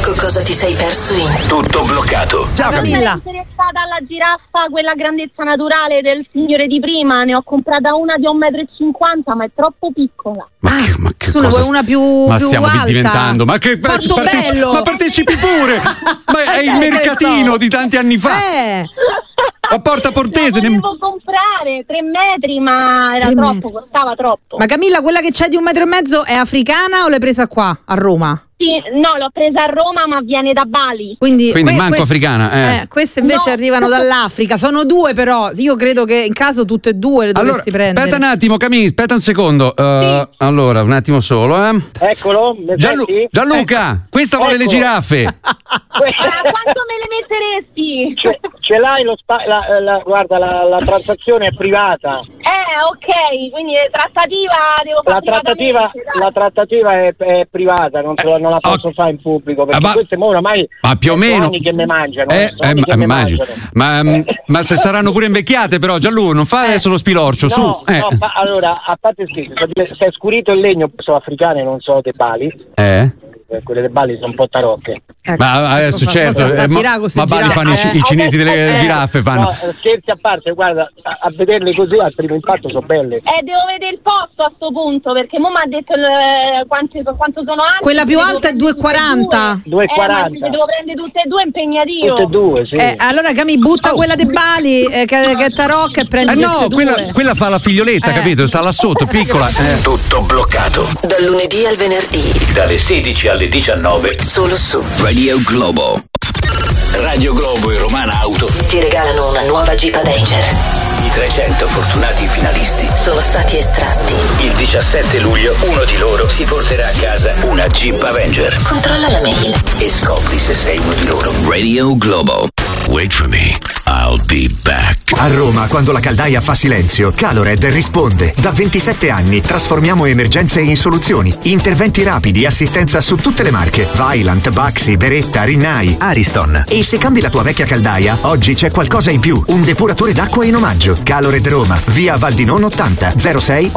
Ecco cosa ti sei perso in Tutto bloccato. Ciao Camilla. Sono interessata alla giraffa, quella grandezza naturale del signore di prima. Ne ho comprata una di 1,50 m, ma è troppo piccola. Ma che tu cosa? ne vuoi una più Ma stiamo alta? diventando. Ma che Portobello. ma partecipi pure! Ma è il mercatino di tanti anni fa. A Porta Portese. La volevo comprare 3 metri, ma era troppo, costava troppo. Ma Camilla, quella che c'è di 1,5 metri è africana o l'hai presa qua a Roma? Sì, no, l'ho presa a Roma, ma viene da Bali. Quindi manco africana. Queste invece arrivano dall'Africa. Sono 2 però. Io credo che in caso tutte e 2 le dovresti prendere. Aspetta un attimo, Camilla, aspetta un secondo. Allora, un attimo solo. Eccolo. Gianluca, questa vuole le giraffe. Quanto me le metteresti? Ce l'hai guarda, la transazione è privata. Ok, quindi trattativa devo fare. La trattativa è privata, non la posso fare in pubblico perché queste oramai ma più o meno anni che mi mangiano. Immagino. Ma se saranno pure invecchiate, però Gianluca non fa adesso lo spilorcio, su. No, allora, a parte scherzo, se è scurito il legno, sono africane, non so dei Bali. Quelle dei Bali sono un po' tarocche. Ma adesso certo, ma Bali fanno i cinesi delle giraffe fanno. No, scherzi a parte, guarda, a vederle così al primo impatto sono belle. Devo vedere il posto a sto punto, perché mo mi ha detto quanto sono alte. Quella più alta è 2,40. 2,40. Devo prendere tutte e due, impegnativo. Tutte e due, sì. Allora Cami butta quella dei Bali che è tarocca e prendi queste due. Quella fa la figlioletta, capito? Sta là sotto, piccola. Tutto bloccato. Dal lunedì al venerdì. Dalle 16 alle 19. Solo su Radio Globo. Radio Globo e Romana Auto ti regalano una nuova Jeep Avenger. I 300 fortunati finalisti sono stati estratti. Il 17 luglio uno di loro si porterà a casa una Jeep Avenger. Controlla la mail e scopri se sei uno di loro. Radio Globo. Wait for me, I'll be back. A Roma, quando la caldaia fa silenzio, Calored risponde. Da 27 anni trasformiamo emergenze in soluzioni. Interventi rapidi, assistenza su tutte le marche: Vaillant, Baxi, Beretta, Rinnai, Ariston. E se cambi la tua vecchia caldaia, oggi c'è qualcosa in più: un depuratore d'acqua in omaggio. Calored Roma, via Valdinon 80 06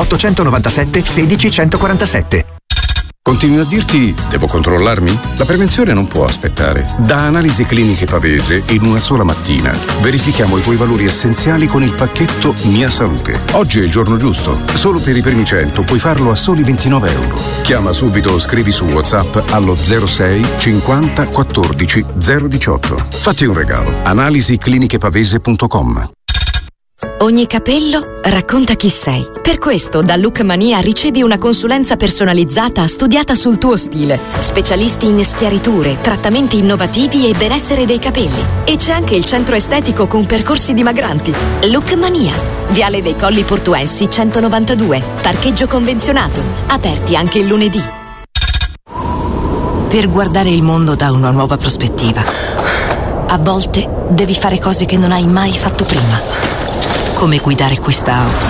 897 16 147. Continui a dirti, devo controllarmi? La prevenzione non può aspettare. Da Analisi Cliniche Pavese, in una sola mattina, verifichiamo i tuoi valori essenziali con il pacchetto Mia Salute. Oggi è il giorno giusto. Solo per i primi 100 puoi farlo a soli €29. Chiama subito o scrivi su WhatsApp allo 06 50 14 018. Fatti un regalo. Analisiclinichepavese.com. Ogni capello racconta chi sei. Per questo da Lookmania ricevi una consulenza personalizzata studiata sul tuo stile. Specialisti in schiariture, trattamenti innovativi e benessere dei capelli. E c'è anche il centro estetico con percorsi dimagranti. Lookmania. Viale dei Colli Portuensi 192. Parcheggio convenzionato. Aperti anche il lunedì. Per guardare il mondo da una nuova prospettiva, a volte devi fare cose che non hai mai fatto prima. Come guidare questa auto.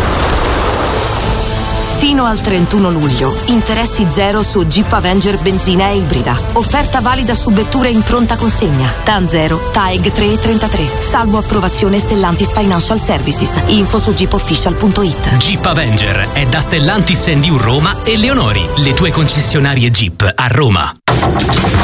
Fino al 31 luglio, interessi zero su Jeep Avenger benzina e ibrida. Offerta valida su vetture in pronta consegna. TAN 0, TAEG 3 e 33. Salvo approvazione Stellantis Financial Services. Info su jeepofficial.it. Jeep Avenger è da Stellantis Roma e Leonori, le tue concessionarie Jeep a Roma.